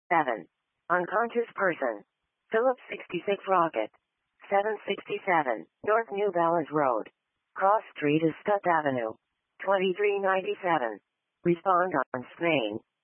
7. Unconscious person. Phillips 66 Rocket. 767, North New Balance Road. Cross Street is Stutt Avenue. 2397. Respond on Spain.